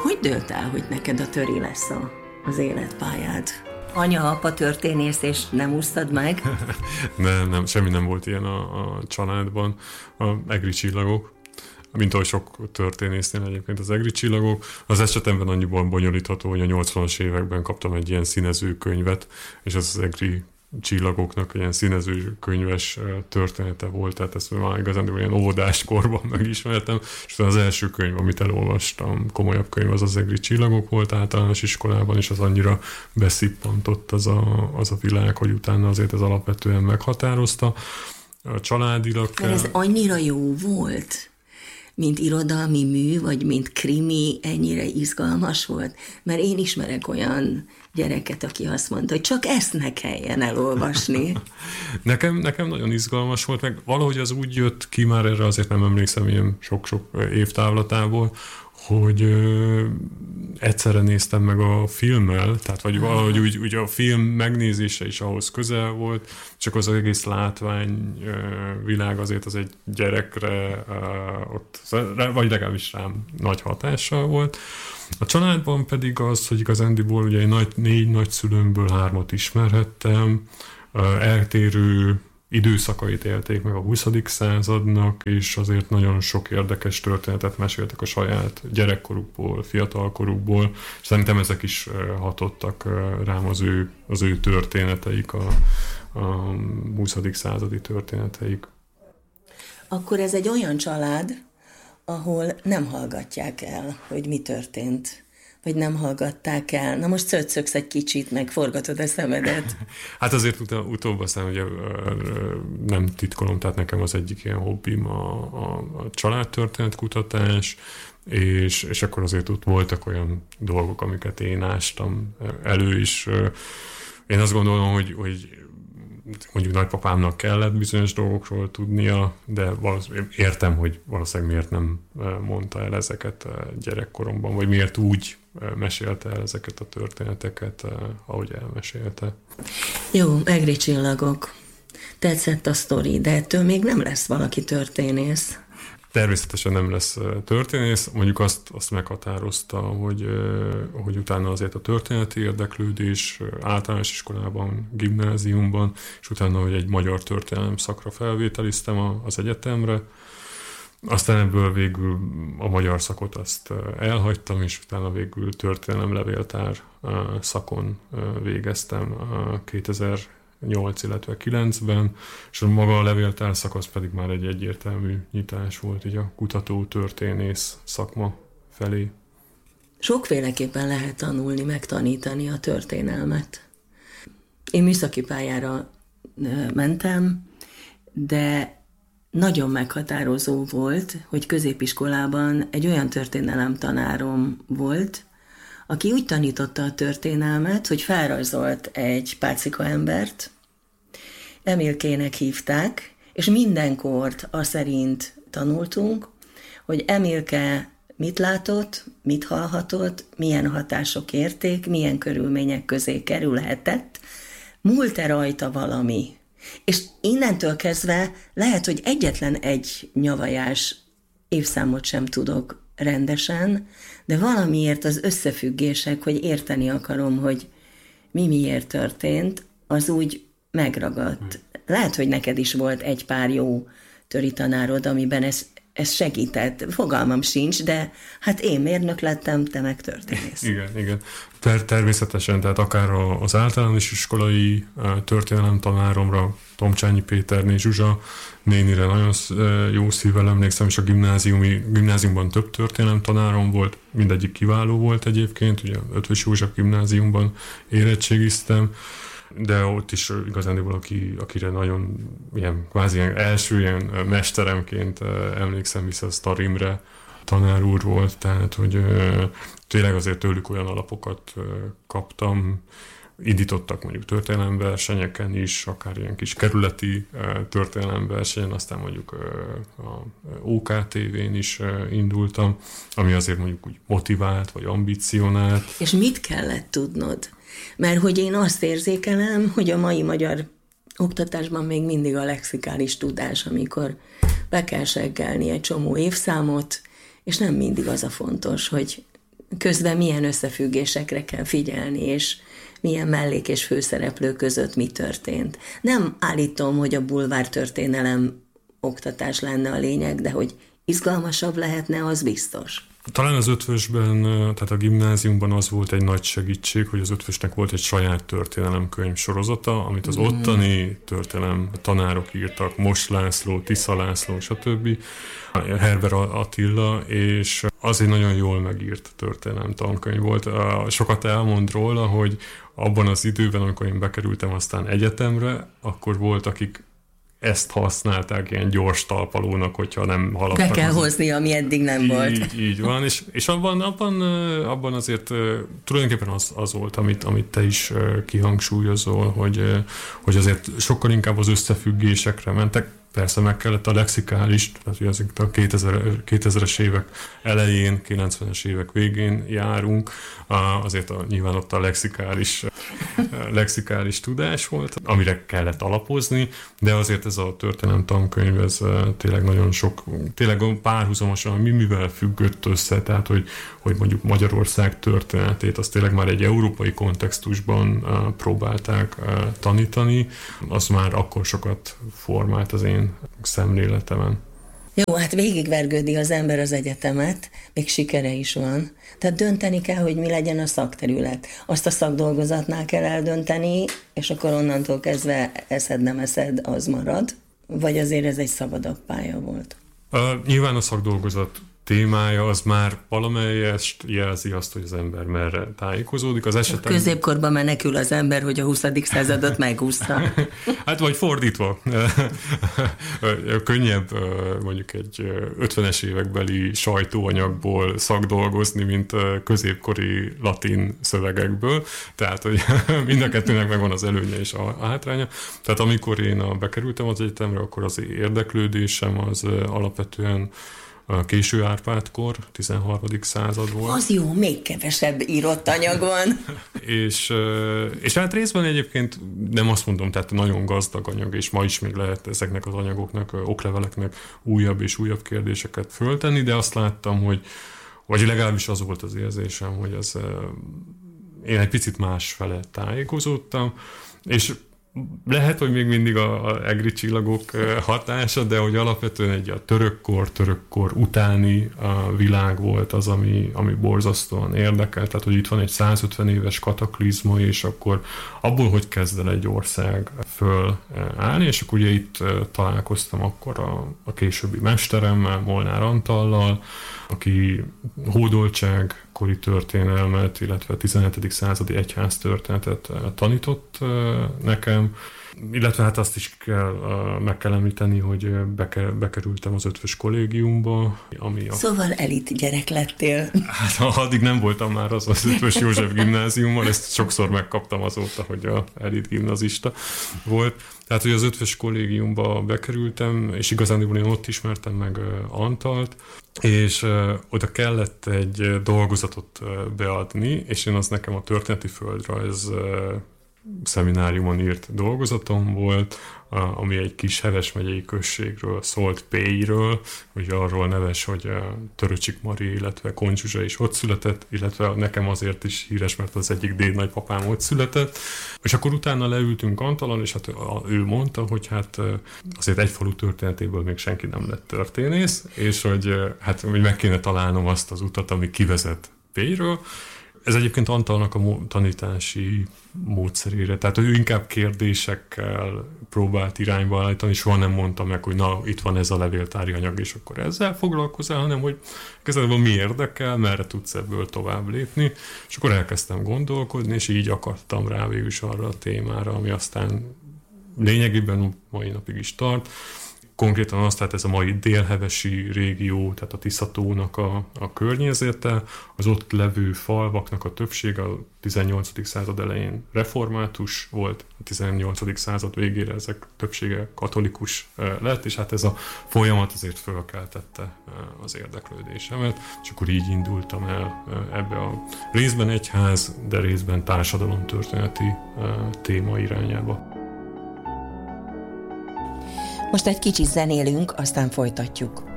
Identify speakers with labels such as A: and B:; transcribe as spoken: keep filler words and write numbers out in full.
A: Hogy dőlt el, hogy neked a töri lesz a, az életpályád? Anya-apa történész, és nem úsztad meg?
B: nem, nem, semmi nem volt ilyen a, a családban. A egri csillagok, mint ahogy sok történésznél egyébként az egri csillagok. Az esetemben annyiban bonyolítható, hogy a nyolcvanas években kaptam egy ilyen színezőkönyvet, és az az egri csillagoknak ilyen színezőkönyves története volt, tehát ezt már igazán ilyen óvodás korban megismertem, és az első könyv, amit elolvastam, komolyabb könyv, az az egri csillagok volt általános iskolában, és az annyira beszippantott az a, az a világ, hogy utána azért ez alapvetően meghatározta. A családilag kell...
A: Mert ez annyira jó volt, mint irodalmi mű, vagy mint krimi, ennyire izgalmas volt? Mert én ismerek olyan gyereket, aki azt mondta, hogy csak ezt ne kelljen elolvasni.
B: nekem, nekem nagyon izgalmas volt, meg valahogy az úgy jött ki, már erre azért nem emlékszem ilyen sok-sok évtávlatából, hogy ö, egyszerre néztem meg a filmmel, tehát vagy valahogy úgy, úgy a film megnézése is ahhoz közel volt, csak az egész látvány ö, világ azért az egy gyerekre ö, ott, vagy legalábbis rám nagy hatással volt. A családban pedig az, hogy igazándiból ugye egy nagy, négy nagyszülőmből hármat ismerhettem, ö, eltérő időszakait élték meg a huszadik századnak, és azért nagyon sok érdekes történetet meséltek a saját gyerekkorukból, fiatalkorukból, és szerintem ezek is hatottak rám az ő, az ő történeteik, a, a huszadik századi történeteik.
A: Akkor ez egy olyan család, ahol nem hallgatják el, hogy mi történt, vagy nem hallgatták el. Na most szöccögsz egy kicsit, meg forgatod a szemedet.
B: Hát azért ut- utóbb aztán ugye nem titkolom, tehát nekem az egyik ilyen hobbim a, a, a családtörténetkutatás, és, és akkor azért ott voltak olyan dolgok, amiket én ástam elő is. Én azt gondolom, hogy, hogy mondjuk nagypapámnak kellett bizonyos dolgokról tudnia, de valószínűleg értem, hogy valószínűleg miért nem mondta el ezeket gyerekkoromban, vagy miért úgy mesélte el ezeket a történeteket, ahogy elmesélte.
A: Jó, egri csillagok. Tetszett a sztori, de ettől még nem lesz valaki történész.
B: Természetesen nem lesz történész, mondjuk azt, azt meghatározta, hogy, hogy utána azért a történeti érdeklődés általános iskolában, gimnáziumban, és utána, hogy egy magyar történelem szakra felvételiztem az egyetemre. Aztán ebből végül a magyar szakot azt elhagytam, és utána végül történelemlevéltár szakon végeztem kétezer-nyolc, illetve kilencben, és a maga a levéltár szakasz pedig már egy egyértelmű nyitás volt így a kutató-történész szakma felé.
A: Sokféleképpen lehet tanulni, megtanítani a történelmet. Én műszaki pályára mentem, de nagyon meghatározó volt, hogy középiskolában egy olyan történelemtanárom volt, aki úgy tanította a történelmet, hogy felrajzolt egy pácika embert, Emilkének hívták, és mindenkort azt szerint tanultunk, hogy Emilke mit látott, mit hallhatott, milyen hatások érték, milyen körülmények közé kerülhetett, múlt-e rajta valami. És innentől kezdve lehet, hogy egyetlen egy nyavajás évszámot sem tudok rendesen, de valamiért az összefüggések, hogy érteni akarom, hogy mi miért történt, az úgy megragadt. Lehet, hogy neked is volt egy pár jó töri tanárod, amiben ez, ez segített. Fogalmam sincs, de hát én mérnök lettem, te meg történész.
B: Igen, igen. Ter- természetesen, tehát akár az általános iskolai történelem tanáromra, Tomcsányi Péterné Zsuzsa nénire nagyon jó szívvel emlékszem, és a gimnáziumi, gimnáziumban több történelem tanárom volt, mindegyik kiváló volt egyébként, ugye Ötvös József gimnáziumban érettségiztem, de ott is igazán valaki, akire nagyon ilyen, kvázi ilyen első ilyen mesteremként emlékszem vissza, Sztar Imre tanár úr volt, tehát hogy tényleg azért tőlük olyan alapokat kaptam, indítottak mondjuk történelemversenyeken is, akár ilyen kis kerületi történelemversenyen, aztán mondjuk a ó ká té vén is indultam, ami azért mondjuk úgy motivált, vagy ambicionált.
A: És mit kellett tudnod? Mert hogy én azt érzékelem, hogy a mai magyar oktatásban még mindig a lexikális tudás, amikor be kell seggelni egy csomó évszámot, és nem mindig az a fontos, hogy közben milyen összefüggésekre kell figyelni, és milyen mellék- és főszereplő között mi történt. Nem állítom, hogy a bulvár történelem oktatás lenne a lényeg, de hogy izgalmasabb lehetne, az biztos.
B: Talán az ötvösben, tehát a gimnáziumban az volt egy nagy segítség, hogy az ötvösnek volt egy saját történelemkönyv sorozata, amit az ottani történelem tanárok írtak, Mos László, Tisza László, stb. Herber Attila, és az egy nagyon jól megírt történelem tankönyv volt. Sokat elmond róla, hogy abban az időben, amikor én bekerültem aztán egyetemre, akkor volt, akik ezt használták ilyen gyors talpalónak, hogyha nem haladtak.
A: Be kell hozni, ami eddig nem
B: így,
A: volt.
B: Így, így van, és, és abban, abban, abban azért tulajdonképpen az, az volt, amit, amit te is kihangsúlyozol, hogy, hogy azért sokkal inkább az összefüggésekre mentek. Persze meg kellett a lexikális, tehát ezek a kétezres évek elején, kilencvenes évek végén járunk, azért a, nyilván ott a lexikális, lexikális tudás volt, amire kellett alapozni, de azért ez a történelem tankönyv, ez tényleg nagyon sok, tényleg párhuzamosan mi mivel függött össze, tehát hogy, hogy mondjuk Magyarország történetét, azt tényleg már egy európai kontextusban próbálták tanítani, az már akkor sokat formált az én szemléletemen.
A: Jó, hát végigvergődi az ember az egyetemet, még sikere is van. Tehát dönteni kell, hogy mi legyen a szakterület. Azt a szakdolgozatnál kell eldönteni, és akkor onnantól kezdve eszed, nem eszed, az marad. Vagy azért ez egy szabadabb pálya volt?
B: Uh, nyilván a szakdolgozat témája az már valamelyest jelzi azt, hogy az ember merre tájékozódik. Az esetem...
A: Középkorban menekül az ember, hogy a huszadik századot megúszta.
B: Hát vagy fordítva. Könnyebb mondjuk egy ötvenes évekbeli sajtóanyagból szakdolgozni, mint középkori latin szövegekből. Tehát, hogy mind a kettőnek megvan az előnye és a hátránya. Tehát amikor én bekerültem az egyetemre, akkor az érdeklődésem az alapvetően a késő Árpád-kor, tizenharmadik század volt.
A: Az jó, még kevesebb írott anyag van.
B: és, és hát részben egyébként nem azt mondom, tehát nagyon gazdag anyag, és ma is még lehet ezeknek az anyagoknak, okleveleknek újabb és újabb kérdéseket föltenni, de azt láttam, hogy, vagy legalábbis az volt az érzésem, hogy ez, én egy picit másfele tájékozódtam, és lehet, hogy még mindig a, a egri csillagok hatása, de hogy alapvetően egy a törökkor, törökkor utáni a világ volt az, ami, ami borzasztóan érdekel. Tehát, hogy itt van egy százötven éves kataklizma, és akkor abból, hogy kezd el egy ország föl állni, és akkor ugye itt találkoztam akkor a, a későbbi mesteremmel, Molnár Antallal, aki hódoltság, kori történelmet, illetve a tizenhetedik századi egyház történetet tanított nekem, illetve hát azt is kell, meg kell említeni, hogy bekerültem az ötvös kollégiumba, ami a...
A: Szóval elit gyerek lettél.
B: Hát addig nem voltam már az az Ötvös József gimnáziumban, ezt sokszor megkaptam azóta, hogy a elit gimnazista volt. Tehát, hogy az ötvös kollégiumba bekerültem, és igazán én ott ismertem meg Antalt, és uh, oda kellett egy dolgozatot uh, beadni, és én az nekem a történeti földrajz uh, szemináriumon írt dolgozatom volt, uh, ami egy kis Heves megyei községről szólt, Péiről, ugye arról neves, hogy uh, Töröcsik Mari, illetve Koncz Zsuzsa is ott született, illetve nekem azért is híres, mert az egyik dédnagypapám ott született. És akkor utána leültünk Antallal, és hát ő mondta, hogy hát azért egy falu történetéből még senki nem lett történész, és hogy hát hogy meg kéne találnom azt az utat, ami kivezet Péiről. Ez egyébként Antallnak a tanítási módszerére, tehát ő inkább kérdésekkel próbált irányba állítani, soha nem mondta meg, hogy na, itt van ez a levéltári anyag, és akkor ezzel foglalkozál, hanem hogy igazából mi érdekel, merre tudsz ebből tovább lépni, és akkor elkezdtem gondolkodni, és így akadtam rá végül is arra a témára, ami aztán lényegében mai napig is tart. Konkrétan az, tehát ez a mai délhevesi régió, tehát a Tiszatónak a, a környezete, az ott levő falvaknak a többsége a tizennyolcadik század elején református volt, a tizennyolcadik század végére ezek többsége katolikus lett, és hát ez a folyamat azért fölkeltette az érdeklődésemet, és akkor így indultam el ebbe a részben egyház, de részben társadalomtörténeti téma irányába.
A: Most egy kicsit zenélünk, aztán folytatjuk.